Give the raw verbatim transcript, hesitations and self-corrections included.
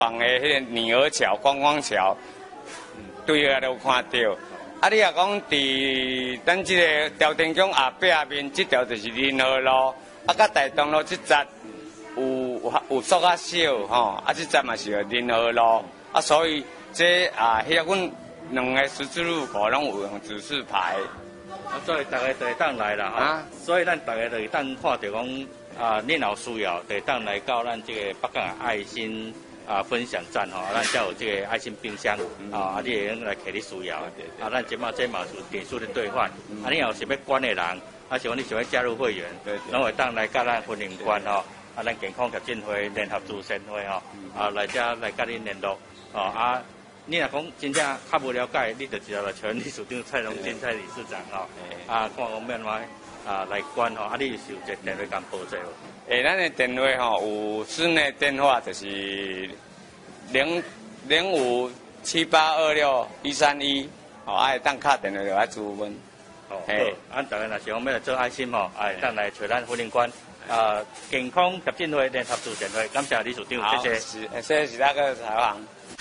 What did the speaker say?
房的迄个女儿桥、观光桥，对个都看到。啊，你若讲伫咱即个朝天宫后壁面，即条就是仁和路，啊，甲大东路即节有有缩较少吼，啊，即节嘛是仁和路，啊，所以这啊，迄个阮两个十字路口拢有用指示牌。 啊，所以大家就会当来啦吼。啊，所以咱大家就会当看到讲啊，恁有需要，就会当来到咱这个北港的爱心啊分享站吼，咱才有这个爱心冰箱啊，啊，你会用来摕你需要。啊，咱即马这嘛是点数的兑换。啊，你若是要捐的人，啊，是讲你想要加入会员，拢会当来甲咱婚姻馆吼，啊，咱健康促进会联合慈善会吼，啊，来遮来甲恁联络，哦啊。你若讲真正较无了解，你就直接来找理事长蔡荣金蔡理事长吼，啊，看讲要安怎啊来管吼，啊，你是有一个电话敢报这无？ 诶，咱的电话吼有室内电话就是零零五七八二六一三一，哦，啊，会当敲电话就来咨询。 哦，好，俺大家若是讲要来做爱心吼，哎，当来找咱婚姻馆啊健康协进会联合慈善会，感谢理事长，谢谢。 是，谢谢是那个采访。